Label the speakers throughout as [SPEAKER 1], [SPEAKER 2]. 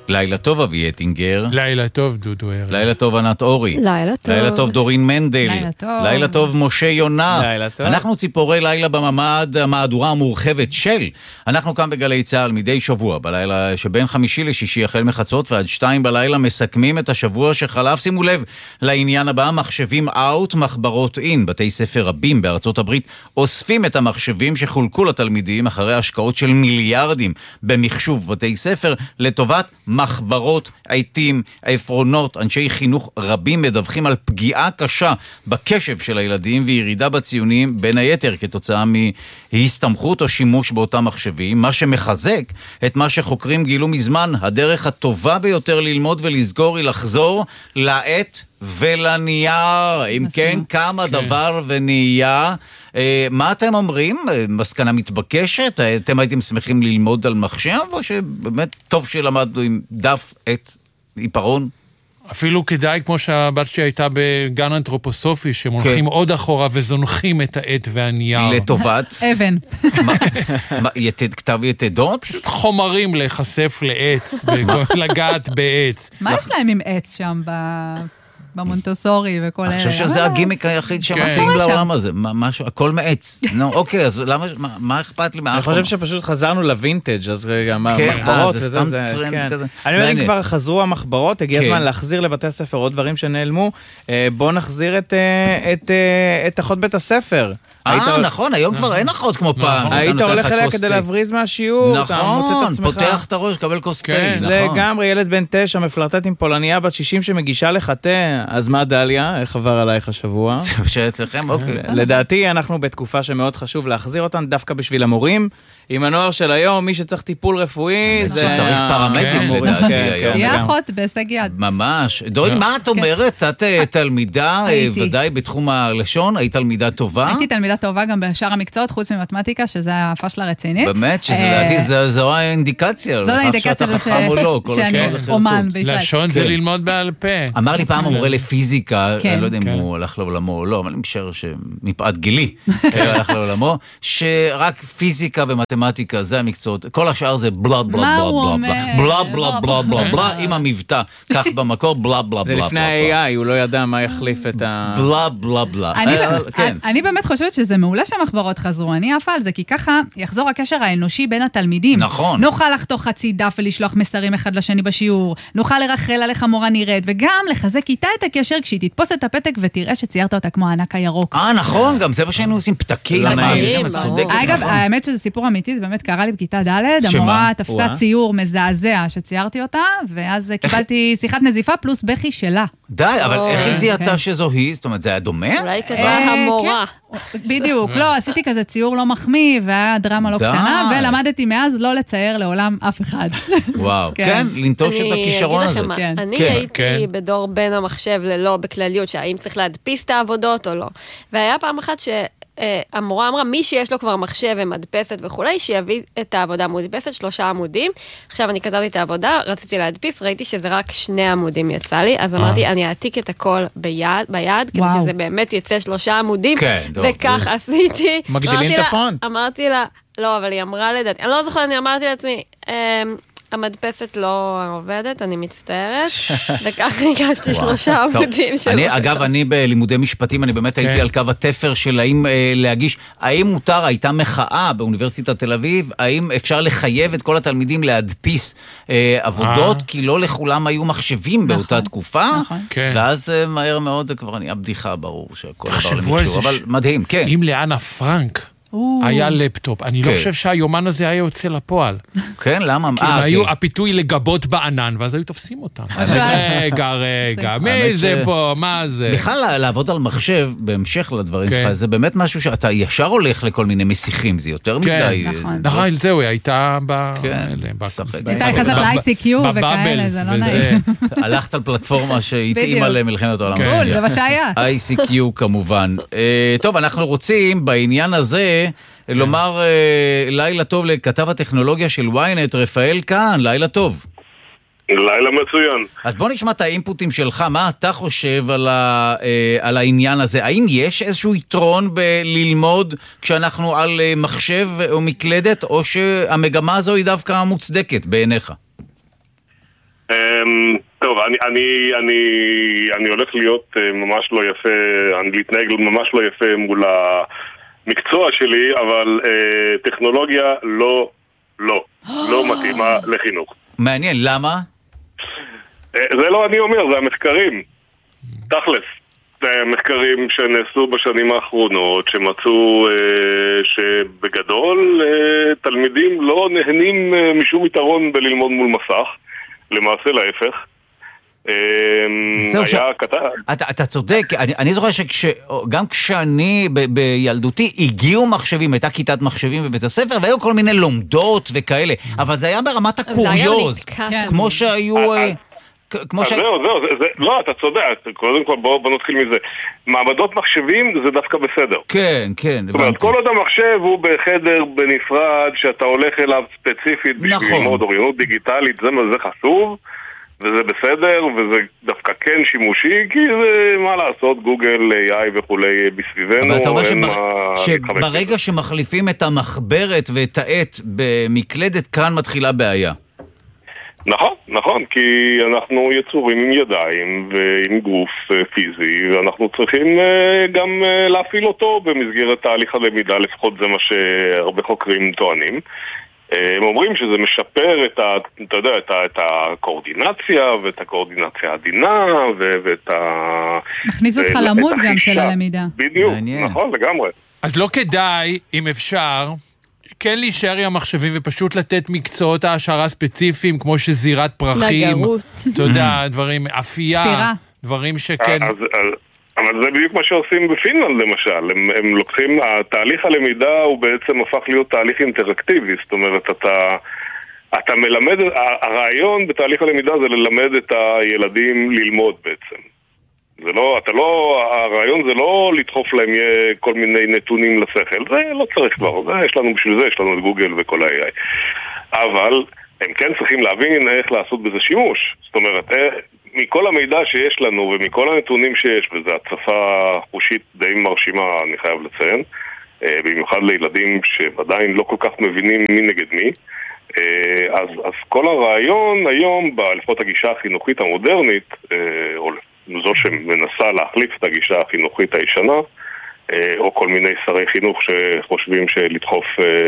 [SPEAKER 1] לילה טוב אבי אטינגר.
[SPEAKER 2] לילה טוב דודו ארז.
[SPEAKER 1] לילה טוב ענת אורי.
[SPEAKER 3] לילה טוב.
[SPEAKER 1] לילה טוב דורין מנדל.
[SPEAKER 3] לילה טוב.
[SPEAKER 1] לילה טוב משה יונה.
[SPEAKER 4] לילה טוב.
[SPEAKER 1] אנחנו ציפורי לילה בממד המהדורה המורחבת של. אנחנו כאן בגלי צהל מדי שבוע, בלילה שבין חמישי לשישי החל מחצות ועד 2 בלילה מסכמים את השבוע שחלף. שימו לב לעניין הבא, מחשבים אאוט, מחברות אין. בתי ספר רבים בארצות הברית אוספים את המחשבים שחולקו לתלמידים אחרי השקעות של מיליארדים במחשוב בתי ספר לטובת מחברות, עיתים, עפרונות. אנשי חינוך רבים מדווחים על פגיעה קשה בקשב של הילדים וירידה בציונים, בין היתר כתוצאה מהסתמכות או שימוש באותם מחשבים, מה שמחזק את מה שחוקרים גילו מזמן. הדרך הטובה ביותר ללמוד ולסגור היא לחזור לעט ולנייר. אם כן, כמה דבר ונייה. מה אתם אומרים? מסקנה מתבקשת? אתם הייתם שמחים ללמוד על מחשב, או שבאמת טוב שלמדנו עם דף, עט, עיפרון?
[SPEAKER 2] אפילו כדאי, כמו שהבת שלי הייתה בגן אנתרופוסופי, שהם הולכים עוד אחורה וזונחים את העט והנייר.
[SPEAKER 1] לטובת?
[SPEAKER 3] אבן.
[SPEAKER 1] כתב יתדות?
[SPEAKER 2] פשוט חומרים להיחשף לעץ, לגעת בעץ.
[SPEAKER 3] מה יש להם עם עץ שם במונטסורי וכל אלה?
[SPEAKER 1] אני חושב שזה הגימיק היחיד שמציעים לעולם הזה. הכל מעץ. אוקיי, אז מה אכפת לי?
[SPEAKER 4] אני חושב שפשוט חזרנו לווינטג', אז רגע, מחברות וזה. אני אומר, אם כבר חזרו המחברות, הגיע הזמן להחזיר לבתי הספר עוד דברים שנעלמו. בוא נחזיר את אחות בית הספר.
[SPEAKER 1] נכון, היום כבר אין אחות כמו פעם.
[SPEAKER 4] היית הולך אליה כדי להבריז מהשיעור.
[SPEAKER 1] נכון, פותח את הראש, קבל כוס תה.
[SPEAKER 4] לגמרי, ילד בן 9 מפלרטט עם פולניה בת 60 שמגישה לך תה. אז מה דליה? איך עבר עלייך השבוע?
[SPEAKER 1] זה שאצלכם, אוקיי.
[SPEAKER 4] לדעתי אנחנו בתקופה שמאוד חשוב להחזיר אותן, דווקא בשביל המורים. עם הנוער של היום, מי שצריך טיפול רפואי, זה
[SPEAKER 1] שצריך פרמדיק לדעתי היום.
[SPEAKER 3] תהיה אחות בהישג יד.
[SPEAKER 1] ממש. דורין, מה את אומרת? את תלמידה, ודאי בתחום הלשון, היית תלמידה טובה?
[SPEAKER 3] הייתי תלמידה טובה גם בשאר המקצועות, חוץ ממתמטיקה, שזה הפשלה רצינית.
[SPEAKER 1] באמת, שלדעתי זו האינדיקציה.
[SPEAKER 3] זו האינדיקציה שאני אומן בישראל.
[SPEAKER 2] לשון זה ללמוד בעל פה.
[SPEAKER 1] אמר לי פעם המורה לפיזיקה, אני לא יודע אם הוא הלך לעולמו או לא, אבל אני משער שמפאת גילי הלך לעולמו, שרק פיזיקה ומתמטיקה זה המקצועות, כל השאר זה בלה בלה בלה בלה בלה בלה בלה בלה עם המבטא, כך במקור בלה בלה בלה.
[SPEAKER 4] זה לפני ה-AI, הוא לא ידע מה יחליף את ה...
[SPEAKER 1] בלה בלה בלה.
[SPEAKER 3] אני באמת חושבת שזה מעולה שהמחברות חזרו, אני אף על זה, כי ככה יחזור הקשר האנושי בין התלמידים.
[SPEAKER 1] נכון.
[SPEAKER 3] נוכל לחתוך חצי דף ולשלוח מסרים אחד לשני בשיעור, נוכל לרחל עליך מורה נראית, וגם לחזק איתה את הקשר כשהיא תתפוס את הפתק ותראה שציירת אותה כמו הענק הירוק.
[SPEAKER 1] נכון, גם זה מה שהיינו עושים, פתקים.
[SPEAKER 3] אגב, האמת שזה סיפור אמיתי, זה באמת קרה לי בכיתה ד', המורה תפסה ציור מזעזע שציירתי אותה, ואז קיבלתי שיחת נזיפה פלוס בכי שלה.
[SPEAKER 1] די, אבל איך היא זיהתה שזו היא? זאת אומרת, זה היה דומה?
[SPEAKER 5] אולי כזה המורה.
[SPEAKER 3] בדיוק, לא, עשיתי כזה ציור לא מחמיא, והיה דרמה לא קטנה, ולמדתי מאז לא לצייר לעולם אף אחד.
[SPEAKER 1] וואו, כן, לנטוש את הכישרון הזה.
[SPEAKER 5] אני הייתי בדור בין המחשב ללא בכלליות, שהאם צריך להדפיס את העבודות או לא. והיה פעם אחת המורה אמרה, מי שיש לו כבר מחשב ומדפסת וכולי, שיביא את העבודה מודפסת, 3 עמודים. עכשיו אני כתבתי את העבודה, רציתי להדפיס, ראיתי שזה רק 2 עמודים יצא לי, אז אמרתי, אני אעתיק את הכל ביד, כדי שזה באמת יצא 3 עמודים, וכך עשיתי.
[SPEAKER 4] מגדילים את הפונט.
[SPEAKER 5] אמרתי לה, לא, אבל היא אמרה לדעתי, אני לא זוכרת, אני אמרתי לעצמי, המדפסת לא עובדת, אני מצטערת, וככה הגשתי 3 עמודים שלו.
[SPEAKER 1] אגב, אני בלימודי משפטים, אני באמת הייתי על קו התפר של האם להגיש, האם מותר, הייתה מחאה באוניברסיטת תל אביב, האם אפשר לחייב את כל התלמידים להדפיס עבודות, כי לא לכולם היו מחשבים באותה תקופה, ואז מהר מאוד זה כבר נהיה בדיחה, ברור שכל דבר למחשוב, אבל מדהים, כן.
[SPEAKER 2] אם לאנה פרנק היה לפטופ. אני לא חושב שהיומן הזה היה יוצא לפועל.
[SPEAKER 1] כן, למה?
[SPEAKER 2] היו הפיתוי לגבות בענן, ואז היו תופסים אותם. רגע, מי זה פה, מה זה?
[SPEAKER 1] בכלל, לעבוד על מחשב, בהמשך לדברים שלך, זה באמת משהו שאתה ישר הולך לכל מיני משיחים, זה יותר מדי.
[SPEAKER 2] נכון, זהו, היא הייתה
[SPEAKER 3] הייתה חזת ל-ICQ וכאלה, זה לא נעים.
[SPEAKER 1] הלכת על פלטפורמה שהתאימה למלחמת העולם השנייה.
[SPEAKER 3] זה מה שהיה.
[SPEAKER 1] ICQ כמובן. טוב, אנחנו רוצים בעניין הזה לומר לילה טוב לכתב הטכנולוגיה של ynet, רפאל כאן, לילה טוב.
[SPEAKER 6] לילה מצוין.
[SPEAKER 1] אז בוא נשמע את האינפוטים שלך, מה אתה חושב על העניין הזה? האם יש איזשהו יתרון בללמוד כשאנחנו על מחשב או מקלדת, או שהמגמה הזו היא דווקא מוצדקת בעיניך?
[SPEAKER 6] טוב, אני הולך להיות ממש לא יפה, אני להתנהג ממש לא יפה מול המקצוע שלי, אבל טכנולוגיה לא מתאימה לחינוך.
[SPEAKER 1] מעניין, למה?
[SPEAKER 6] זה לא אני אומר, זה המחקרים. תכלס. זה מחקרים שנעשו בשנים האחרונות, שמצאו שבגדול תלמידים לא נהנים משום יתרון בללמוד מול מסך. למעשה להפך.
[SPEAKER 1] אתה צודק, אני זוכר שגם כשאני בילדותי הגיעו מחשבים, הייתה כיתת מחשבים בבית הספר והיו כל מיני לומדות וכאלה, אבל זה היה ברמת הקוריוז, כמו שהיו...
[SPEAKER 6] לא, אתה צודק, קודם כל בוא נתחיל מזה. מעבדות מחשבים זה דווקא בסדר.
[SPEAKER 1] כן,
[SPEAKER 6] זאת אומרת, כל עוד המחשב הוא בחדר בנפרד שאתה הולך אליו ספציפית בשביל ללמוד אוריינות דיגיטלית, זה חשוב וזה בסדר, וזה דווקא כן שימושי, כי זה מה לעשות, גוגל, AI וכולי בסביבנו.
[SPEAKER 1] אבל אתה אומר שברגע שמחליפים את המחברת ואת העט במקלדת, כאן מתחילה בעיה.
[SPEAKER 6] נכון, כי אנחנו יצורים עם ידיים ועם גוף פיזי, ואנחנו צריכים גם להפעיל אותו במסגרת תהליך הלמידה, לפחות זה מה שהרבה חוקרים טוענים. הם אומרים שזה משפר את הקואורדינציה ואת הקואורדינציה העדינה ואת
[SPEAKER 3] מכניס אותך למוד גם של הלמידה.
[SPEAKER 6] בדיוק, נכון, לגמרי.
[SPEAKER 2] אז לא כדאי, אם אפשר... כן להישאר עם המחשבים ופשוט לתת מקצועות העשרה ספציפיים, כמו שזירת פרחים, אתה יודע, דברים, אפייה, דברים שכן...
[SPEAKER 6] אבל זה בדיוק מה שעושים בפינלנד למשל, הם לוקחים, התהליך הלמידה הוא בעצם הפך להיות תהליך אינטראקטיבי, זאת אומרת, אתה מלמד, הרעיון בתהליך הלמידה זה ללמד את הילדים ללמוד בעצם. הרעיון זה לא לדחוף להם כל מיני נתונים לשכל, זה לא צריך כבר, יש לנו בשביל זה, יש לנו את גוגל וכל ה-AI. אבל הם כן צריכים להבין איך לעשות בזה שימוש. זאת אומרת, מכל המידע שיש לנו ומכל הנתונים שיש, וזו הצפה חושית די מרשימה, אני חייב לציין, במיוחד לילדים שעדיין לא כל כך מבינים מי נגד מי, אז כל הרעיון היום, לפחות הגישה החינוכית המודרנית, או זו שמנסה להחליף את הגישה החינוכית הישנה, או כל מיני שרי חינוך שחושבים שלדחוף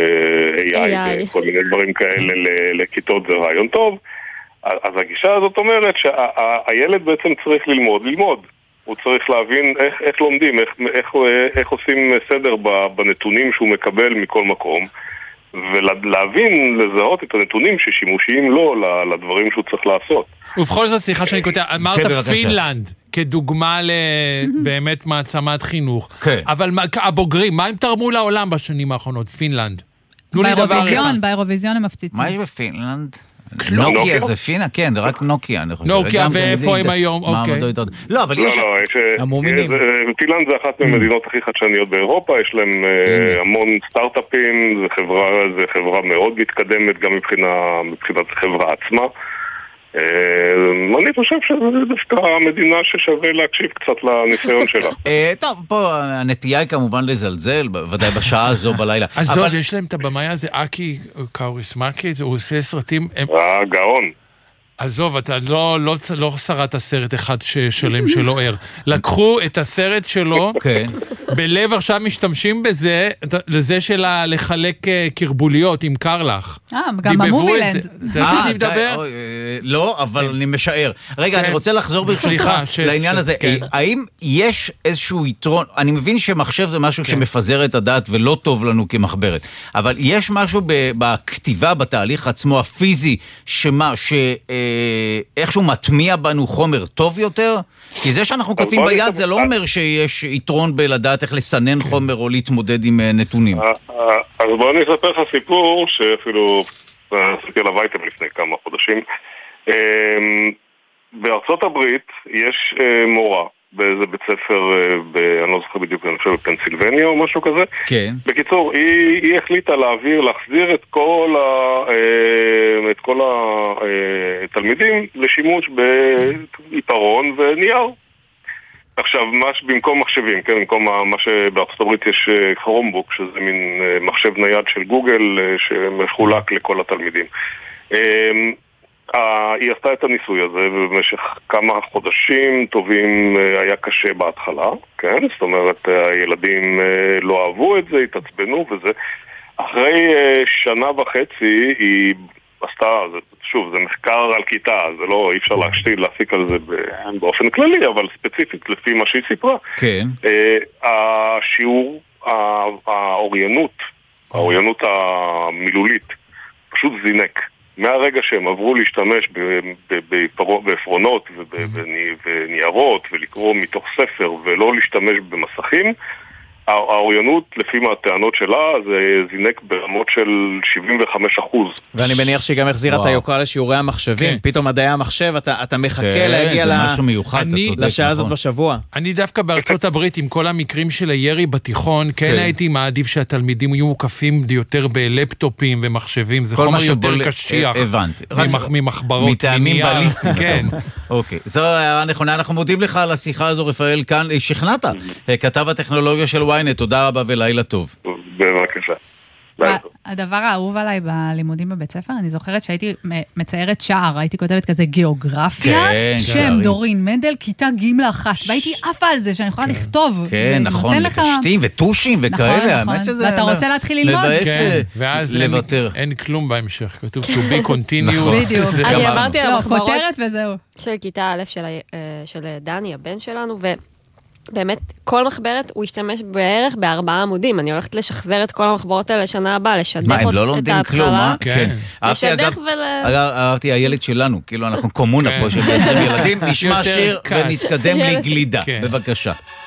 [SPEAKER 6] AI וכל מיני דברים כאלה לכיתות זה רעיון טוב, אז הגישה הזאת אומרת שהילד בעצם צריך ללמוד. הוא צריך להבין איך לומדים, איך עושים סדר בנתונים שהוא מקבל מכל מקום, ולהבין, לזהות את הנתונים ששימושיים לו לדברים שהוא צריך לעשות.
[SPEAKER 2] ובכל זאת, סליחה שאני קוטע, אמרת פינלנד כדוגמה לבאמת מעצמת חינוך. אבל הבוגרים, מה הם תרמו לעולם בשנים האחרונות? פינלנד.
[SPEAKER 3] באירוויזיון הם מפציצים.
[SPEAKER 1] מה יש בפינלנד? נוקיה זה פינה? כן, רק נוקיה, אני חושב.
[SPEAKER 2] נוקיה, ואיפה הם היום?
[SPEAKER 1] לא, אבל יש...
[SPEAKER 6] פינלנד זה אחת מהמדינות הכי חדשניות באירופה, יש להם המון סטארט-אפים, זה חברה מאוד מתקדמת, גם מבחינת החברה עצמה. אני חושב שזה דווקא המדינה ששווה להקשיב קצת לניסיון שלה.
[SPEAKER 1] טוב, פה הנטייה היא כמובן לזלזל, ודאי בשעה הזו בלילה.
[SPEAKER 2] אז זאת, יש להם את הבמאי הזה, אקי קאוריסמקי, הוא עושה סרטים...
[SPEAKER 6] גאון.
[SPEAKER 2] עזוב, אתה לא שרת הסרט אחד שלם שלא ער. לקחו את הסרט שלו, בלב עכשיו משתמשים בזה, לזה של לחלק קרבוליות עם קרלח.
[SPEAKER 3] גם המובילנד.
[SPEAKER 2] זה אני מדבר?
[SPEAKER 1] לא, אבל אני משער. רגע, אני רוצה לחזור ברשותך לעניין הזה. האם יש איזשהו יתרון, אני מבין שמחשב זה משהו שמפזר את הדעת ולא טוב לנו כמחברת, אבל יש משהו בכתיבה, בתהליך עצמו הפיזי, איכשהו מטמיע בנו חומר טוב יותר? כי זה שאנחנו כותבים ביד זה לא אומר שיש יתרון בלדעת איך לסנן חומר או להתמודד עם נתונים.
[SPEAKER 6] אז בוא אני אספר לך סיפור שאפילו עשיתי עליו אייטם לפני כמה חודשים. בארצות הברית יש מורה באיזה בית ספר, אני לא זוכר בדיוק, אני חושב בפנסילבניה או משהו כזה.
[SPEAKER 1] כן.
[SPEAKER 6] בקיצור, היא החליטה להחזיר את כל התלמידים לשימוש בעיפרון ונייר. עכשיו, במקום מחשבים, כן, במקום מה שבארצות הברית יש כרומבוק, שזה מין מחשב נייד של גוגל שמחולק לכל התלמידים. היא עשתה את הניסוי הזה, ובמשך כמה חודשים טובים היה קשה בהתחלה, כן? זאת אומרת, הילדים לא אהבו את זה, התעצבנו וזה. אחרי שנה וחצי היא עשתה, שוב, זה מחקר על כיתה, זה לא, אי אפשר להסיק על זה באופן כללי, אבל ספציפית לפי מה שהיא סיפרה.
[SPEAKER 1] כן.
[SPEAKER 6] השיעור, האוריינות המילולית, פשוט זינק. מהרגע שהם עברו להשתמש בעפרונות וניירות ולקרוא מתוך ספר ולא להשתמש במסכים, האוריינות, לפי מהטענות שלה, זה זינק ברמות של 75%.
[SPEAKER 4] ואני מניח שהיא גם החזירה את היוקרה לשיעורי המחשבים. פתאום מדעי המחשב, אתה מחכה להגיע לשעה הזאת בשבוע.
[SPEAKER 2] אני דווקא בארצות הברית, עם כל המקרים של הירי בתיכון, כן הייתי מעדיף שהתלמידים יהיו מוקפים יותר בלפטופים ומחשבים, זה חומר יותר קשיח. ממחברות.
[SPEAKER 1] מטעמים בליסטיים. כן. אוקיי. זו הערה נכונה, אנחנו מודים לך על השיחה הזו, רפאל, כאן שכנעת. כתב הטכנולוגיה של וויינט, תודה רבה ולילה טוב.
[SPEAKER 6] בבקשה.
[SPEAKER 3] הדבר האהוב עליי בלימודים בבית ספר, אני זוכרת שהייתי מציירת שער, הייתי כותבת כזה גיאוגרפיה, שם דורין מנדל, כיתה ג' 1, והייתי עפה על זה שאני יכולה לכתוב.
[SPEAKER 1] כן, נכון, לקשטים וטושים וכאלה.
[SPEAKER 3] ואתה רוצה להתחיל ללמוד?
[SPEAKER 2] ואז אין כלום בהמשך, כתוב to be continued.
[SPEAKER 3] בדיוק.
[SPEAKER 5] אני אמרתי על המחברות
[SPEAKER 3] כותרת וזהו.
[SPEAKER 5] של כיתה א' של דני, הבן שלנו, באמת, כל מחברת הוא ישתמש בערך ב4 עמודים. אני הולכת לשחזר את כל המחברות האלה לשנה הבאה, לשדך את ההתחלה.
[SPEAKER 1] מה, הם לא לומדים כלום, מה?
[SPEAKER 2] כן.
[SPEAKER 5] לשדך
[SPEAKER 1] אהבתי הילד שלנו, כאילו אנחנו קומונה פה של בעצם ילדים, נשמע שיר ונתקדם לגלידה. בבקשה.